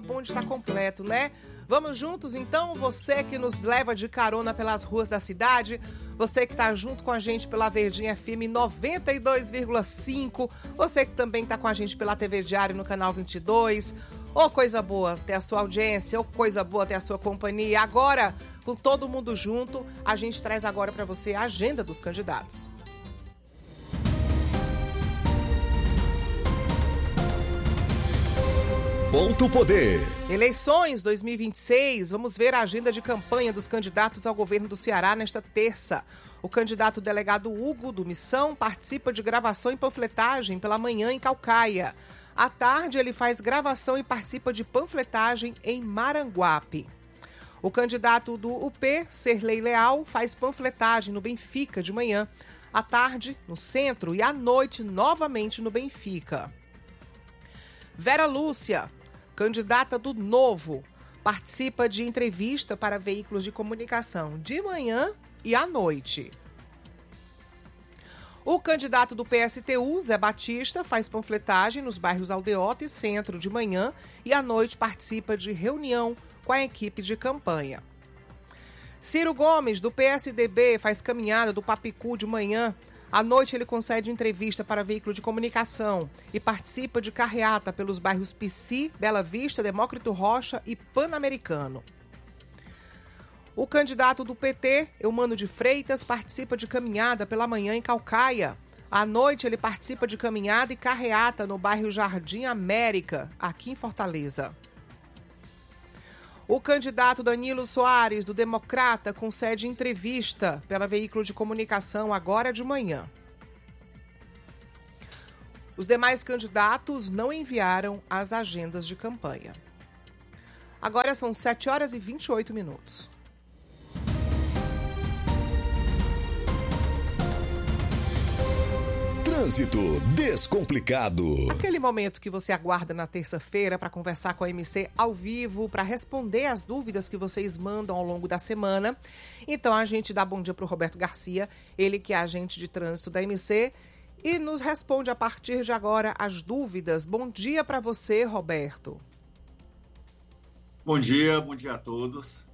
o bonde está completo, né? Vamos juntos, então? Você que nos leva de carona pelas ruas da cidade, você que está junto com a gente pela Verdinha FM 92,5, você que também está com a gente pela TV Diário no canal 22. Ô, coisa boa ter a sua audiência, ô, coisa boa ter a sua companhia. Agora, com todo mundo junto, a gente traz agora para você a agenda dos candidatos. Ponto Poder. Eleições 2026, vamos ver a agenda de campanha dos candidatos ao governo do Ceará nesta terça. O candidato delegado Hugo, do Missão, participa de gravação e panfletagem pela manhã em Caucaia. À tarde, ele faz gravação e participa de panfletagem em Maranguape. O candidato do UP, Serlei Leal, faz panfletagem no Benfica de manhã. À tarde, no centro, e à noite, novamente no Benfica. Vera Lúcia, candidata do Novo, participa de entrevista para veículos de comunicação de manhã e à noite. O candidato do PSTU, Zé Batista, faz panfletagem nos bairros Aldeota e Centro de manhã e à noite participa de reunião com a equipe de campanha. Ciro Gomes, do PSDB, faz caminhada do Papicu de manhã. À noite, ele concede entrevista para veículo de comunicação e participa de carreata pelos bairros Pici, Bela Vista, Demócrito Rocha e Pan-Americano. O candidato do PT, Eumano de Freitas, participa de caminhada pela manhã em Caucaia. À noite, ele participa de caminhada e carreata no bairro Jardim América, aqui em Fortaleza. O candidato Danilo Soares, do Democrata, concede entrevista pela veículo de comunicação agora de manhã. Os demais candidatos não enviaram as agendas de campanha. Agora são 7 horas e 28 minutos. Trânsito Descomplicado. Aquele momento que você aguarda na terça-feira para conversar com a MC ao vivo, para responder as dúvidas que vocês mandam ao longo da semana. Então a gente dá bom dia para o Roberto Garcia, ele que é agente de trânsito da MC, e nos responde a partir de agora as dúvidas. Bom dia para você, Roberto. Bom dia a todos.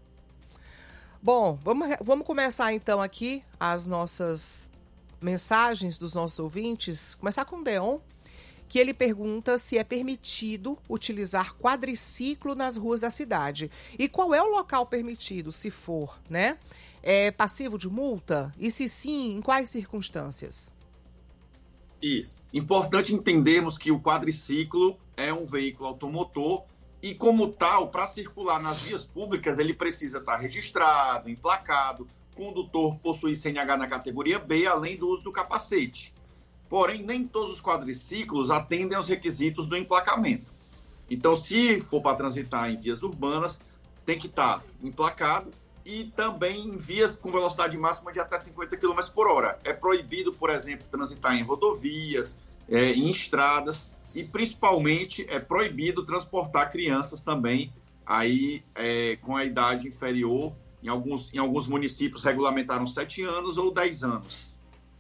Bom, vamos começar então aqui as nossas mensagens dos nossos ouvintes. Começar com o Deon, que ele pergunta se é permitido utilizar quadriciclo nas ruas da cidade. E qual é o local permitido, se for, né? É passivo de multa? E se sim, em quais circunstâncias? Isso. Importante entendermos que o quadriciclo é um veículo automotor e, como tal, para circular nas vias públicas, ele precisa estar registrado, emplacado. O condutor possui CNH na categoria B, além do uso do capacete. Porém, nem todos os quadriciclos atendem aos requisitos do emplacamento. Então, se for para transitar em vias urbanas, tem que estar emplacado e também em vias com velocidade máxima de até 50 km por hora. É proibido, por exemplo, transitar em rodovias, em estradas e, principalmente, é proibido transportar crianças também aí, com a idade inferior. Em alguns municípios regulamentaram 7 anos ou 10 anos.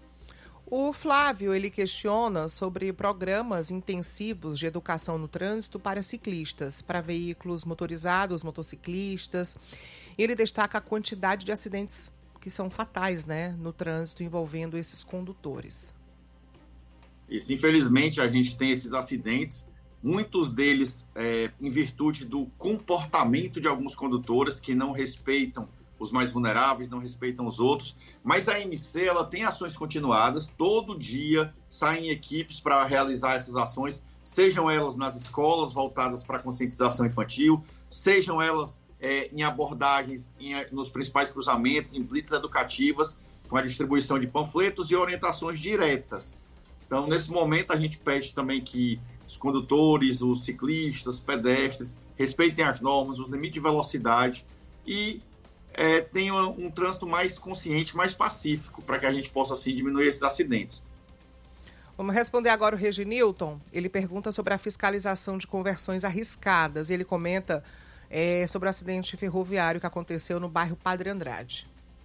O Flávio, ele questiona sobre programas intensivos de educação no trânsito para ciclistas, para veículos motorizados, motociclistas. Ele destaca a quantidade de acidentes que são fatais, né, no trânsito envolvendo esses condutores. Isso, infelizmente, a gente tem esses acidentes, muitos deles em virtude do comportamento de alguns condutores que não respeitam os mais vulneráveis, não respeitam os outros, mas a MC ela tem ações continuadas, todo dia saem equipes para realizar essas ações, sejam elas nas escolas voltadas para a conscientização infantil, sejam elas em abordagens nos principais cruzamentos, em blitz educativas, com a distribuição de panfletos e orientações diretas. Então, nesse momento, a gente pede também que os condutores, os ciclistas, os pedestres respeitem as normas, os limites de velocidade e tenham um trânsito mais consciente, mais pacífico, para que a gente possa, assim, diminuir esses acidentes. Vamos responder agora o Reginilton. Ele pergunta sobre a fiscalização de conversões arriscadas. Ele comenta sobre o acidente ferroviário que aconteceu no bairro Padre Andrade.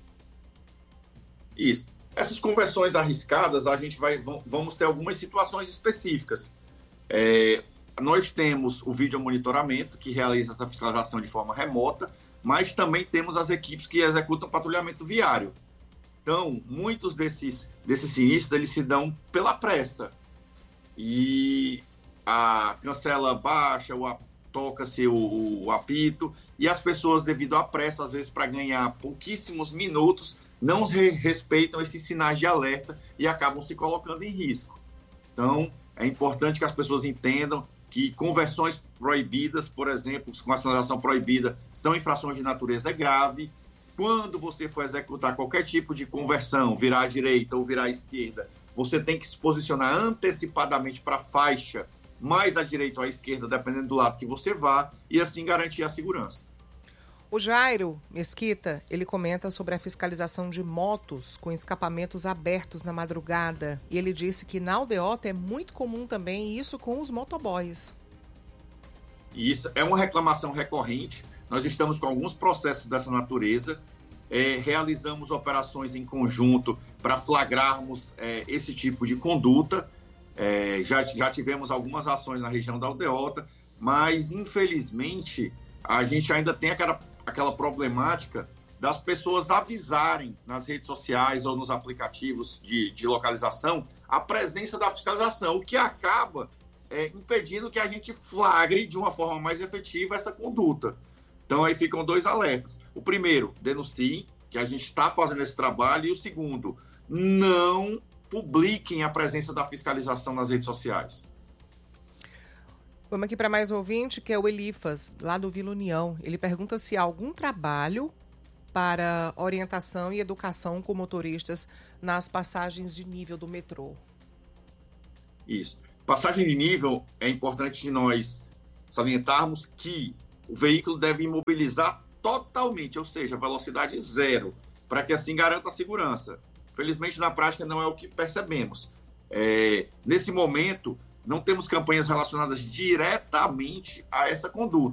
Isso. Essas conversões arriscadas, a gente vamos ter algumas situações específicas. nós temos o vídeo monitoramento, que realiza essa fiscalização de forma remota, mas também temos as equipes que executam patrulhamento viário. Então, muitos desses sinistros, eles se dão pela pressa. E a cancela baixa, toca-se o apito, e as pessoas, devido à pressa, às vezes para ganhar pouquíssimos minutos, não respeitam esses sinais de alerta e acabam se colocando em risco. Então, é importante que as pessoas entendam que conversões proibidas, por exemplo, com a sinalização proibida, são infrações de natureza grave. Quando você for executar qualquer tipo de conversão, virar à direita ou virar à esquerda, você tem que se posicionar antecipadamente para a faixa, mais à direita ou à esquerda, dependendo do lado que você vá, e assim garantir a segurança. O Jairo Mesquita, ele comenta sobre a fiscalização de motos com escapamentos abertos na madrugada. E ele disse que na aldeota é muito comum também isso com os motoboys. Isso é uma reclamação recorrente. Nós estamos com alguns processos dessa natureza. Realizamos operações em conjunto para flagrarmos esse tipo de conduta. Já tivemos algumas ações na região da aldeota, mas infelizmente a gente ainda tem aquela problemática das pessoas avisarem nas redes sociais ou nos aplicativos de localização a presença da fiscalização, o que acaba impedindo que a gente flagre de uma forma mais efetiva essa conduta. Então aí ficam dois alertas. O primeiro, denuncie, que a gente está fazendo esse trabalho, e o segundo, não publiquem a presença da fiscalização nas redes sociais. Vamos aqui para mais um ouvinte, que é o Elifas, lá do Vila União. Ele pergunta se há algum trabalho para orientação e educação com motoristas nas passagens de nível do metrô. Isso. Passagem de nível, é importante nós salientarmos que o veículo deve imobilizar totalmente, ou seja, velocidade zero, para que assim garanta a segurança. Felizmente, na prática, não é o que percebemos. Nesse momento, não temos campanhas relacionadas diretamente a essa conduta.